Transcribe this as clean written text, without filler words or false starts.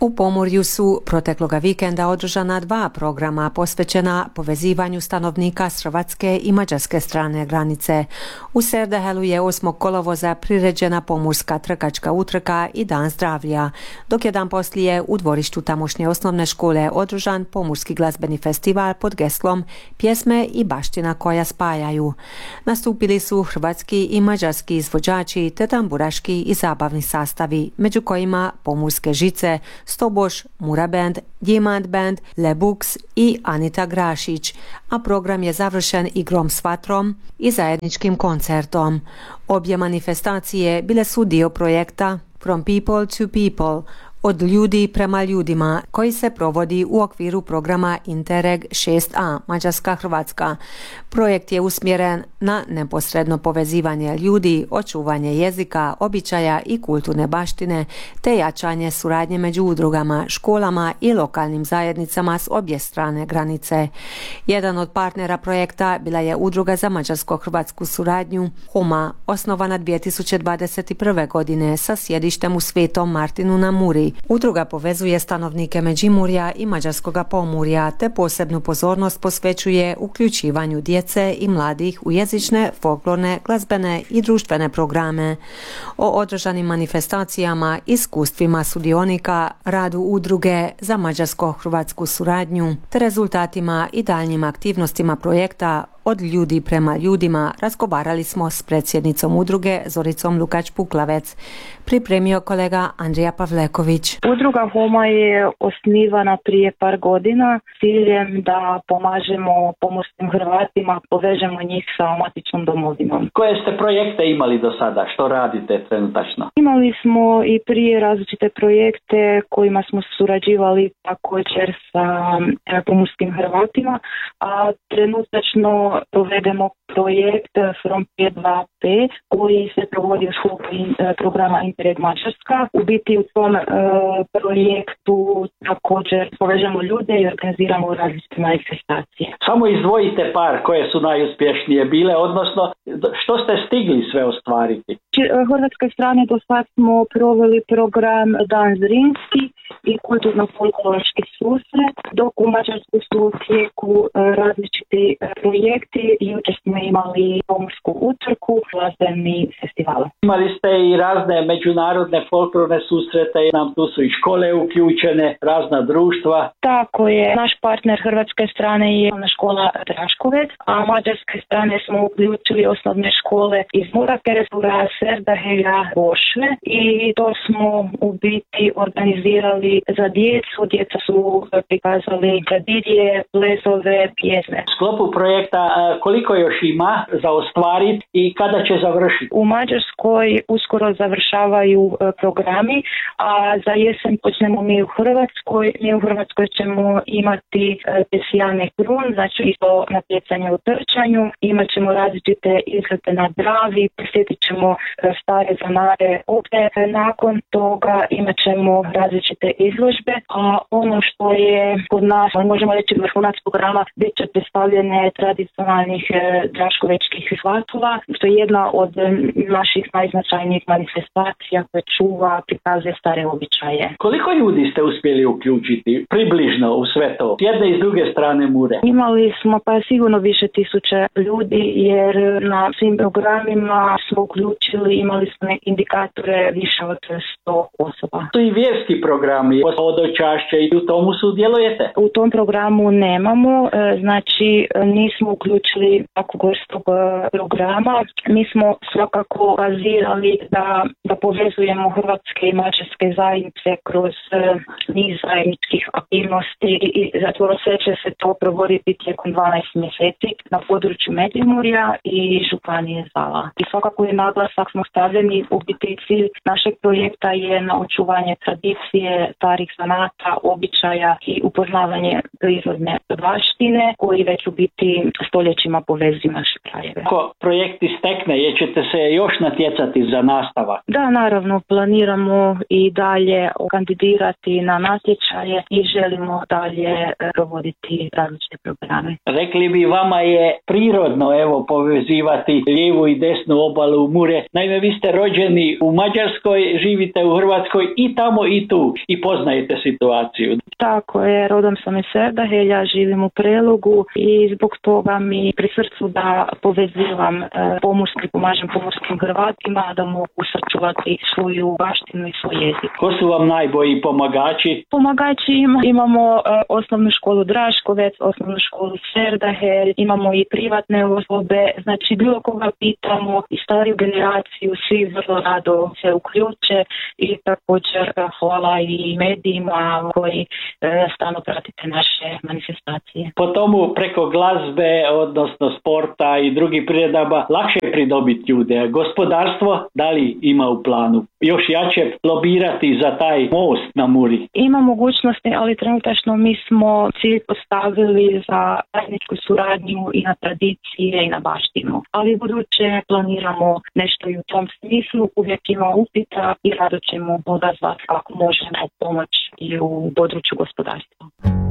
U Pomorju su protekloga vikenda održana 2 programa posvećena povezivanju stanovnika s hrvatske i mađarske strane granice. U Serdehelu je 8. kolovoza priređena pomorska trkačka utrka i Dan zdravlja, dok je dan poslije u dvorištu tamošnje osnovne škole održan pomorski glazbeni festival pod geslom Pjesme i baština koja spajaju. Nastupili su hrvatski i mađarski izvođači te tamburaški i zabavni sastavi, među kojima Pomorske žice, Stoboš, Mura Band, Dijamant Band, Lebuks i Anita Grašić, a program je završen igrom s vatrom i zajedničkim koncertom. Obje manifestacije bile su dio projekta From People to People, od ljudi prema ljudima, koji se provodi u okviru programa Interreg 6a Mađarska-Hrvatska. Projekt je usmjeren na neposredno povezivanje ljudi, očuvanje jezika, običaja i kulturne baštine, te jačanje suradnje među udrugama, školama i lokalnim zajednicama s obje strane granice. Jedan od partnera projekta bila je Udruga za mađarsko-hrvatsku suradnju HUMA, osnovana 2021. godine sa sjedištem u Svetom Martinu na Muri. Udruga povezuje stanovnike Međimurja i Mađarskoga Pomorja te posebnu pozornost posvećuje uključivanju djece i mladih u jezične, folklorne, glazbene i društvene programe. O održanim manifestacijama, iskustvima sudionika, radu Udruge za mađarsko-hrvatsku suradnju te rezultatima i daljnjim aktivnostima projekta Od ljudi prema ljudima razgovarali smo s predsjednicom udruge Zoricom Lukač-Puklavec. Pripremio kolega Andrija Pavleković. Udruga HUMA je osnivana prije par godina s ciljem da pomažemo pomorskim Hrvatima, povežemo njih sa matičnom domovinom. Koje ste projekte imali do sada? Što radite trenutačno? Imali smo i prije različite projekte kojima smo surađivali također sa pomorskim Hrvatima, a trenutačno provedemo projekt From P2P koji se provodi u sklopu programa Interreg Mađarska. U biti u tom projektu također povežemo ljude i organiziramo različite manifestacije. Samo izdvojite par koje su najuspješnije bile, odnosno što ste stigli sve ostvariti? Hrvatske strane do sad smo proveli program Dan Zrinski i kulturno-folklorički susret, dok u Mađarsku su u tijeku različiti projekti. Jučer smo imali pomorsku utrku, glazbeni festival. Imali ste i razne međunarodne folklorne susrete, nam tu su i škole uključene, razna društva. Tako je, naš partner hrvatske strane je škola Draškovec, a mađarske strane smo uključili osnovne škole iz Mura Keresura, Serdahelja, Bošve i to smo u biti organizirali za djecu. Djeca su prikazali kadidije, plesove, pjesme. U sklopu projekta koliko još ima za ostvariti i kada će završiti? U Mađarskoj uskoro završavaju programi, a za jesen počnemo mi u Hrvatskoj. Mi u Hrvatskoj ćemo imati pesijane krun, znači isto natjecanje u trčanju. Imat ćemo različite izlete na Dravi, posjetit ćemo stare zanare opet. Nakon toga imat ćemo različite izložbe, a ono što je kod nas, možemo reći vrhunac programa, bit će predstavljene tradicionalnih draškovečkih svatova, što je jedna od naših najznačajnijih manifestacija koja čuva, prikazuje stare običaje. Koliko ljudi ste uspjeli uključiti približno u sve to, s jedne i s druge strane Mure? Imali smo pa sigurno više tisuća ljudi, jer na svim programima smo uključili, imali smo indikatore više od 100 osoba. Tu i vjerski programi, hodočašće i u tomu sudjelujete? U tom programu nemamo, znači nismo uključili takvu vrstu programa. Mi smo svakako bazirali da povezujemo hrvatske i mađarske zajednice kroz niz zajedničkih aktivnosti i zatvoro sve će se to provoditi tijekom 12 mjeseci na području Međimurja i županije Zala. I svakako je naglasak smo stavljeni, u biti cilj našeg projekta je na očuvanje tradicije, starih zanata, običaja i upoznavanje proizvodne baštine koji već u biti stoljećima povezuju naše krajeve. Ako projekt istekne, ćete se još natjecati za nastavak? Da, naravno, planiramo i dalje kandidirati na natječaje i želimo dalje provoditi različite programe. Rekli bi, vama je prirodno povezivati lijevu i desnu obalu Mure. Naime, vi ste rođeni u Mađarskoj, živite u Hrvatskoj i tamo i tu. I poznajete situaciju. Tako je, rodom sam iz Serdahelja, živim u Prelogu i zbog toga mi pri srcu da povezivam pomorski, pomažem pomorskim Hrvatima da mogu sačuvati svoju baštinu i svoj jezik. Ko su vam najbolji pomagači? Pomagači imamo osnovnu školu Draškovec, osnovnu školu Serdahelj, imamo i privatne osobe, znači bilo koga pitamo i stariju generaciju, svi vrlo rado se uključe i također hvala i medijima koji stalno pratite naše manifestacije. Po tomu preko glazbe, odnosno sporta i drugih priredaba lakše je pridobiti ljude. Gospodarstvo da li ima u planu još jače lobirati za taj most na Muri? Ima mogućnosti, ali trenutačno mi smo cilj postavili za zajedničku suradnju i na tradicije i na baštinu. Ali buduće planiramo nešto i u tom smislu, uvijek ima upita i rado ćemo odazvati kako možemo pomoći i u području gospodarstva.